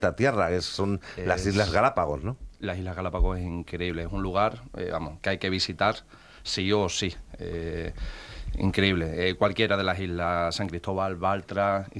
esta tierra, que son las Islas Galápagos, ¿no? Las Islas Galápagos es increíble, es un lugar, vamos, que hay que visitar sí o sí. Increíble. Cualquiera de las islas, San Cristóbal, Baltra,